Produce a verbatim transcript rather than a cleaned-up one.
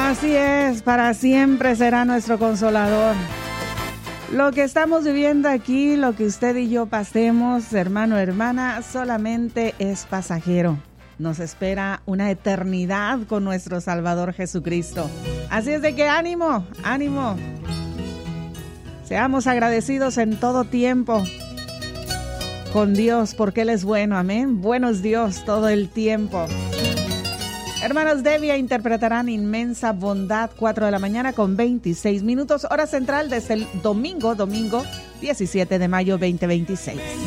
Así es, para siempre será nuestro consolador. Lo que estamos viviendo aquí, lo que usted y yo pasemos, hermano, hermana, solamente es pasajero. Nos espera una eternidad con nuestro Salvador Jesucristo. Así es de que ánimo, ánimo. Seamos agradecidos en todo tiempo con Dios, porque Él es bueno, amén. Bueno es Dios todo el tiempo. Hermanos Devia interpretarán Inmensa Bondad, cuatro de la mañana con veintiséis minutos, hora central, desde el domingo, domingo diecisiete de mayo veinte veintiséis.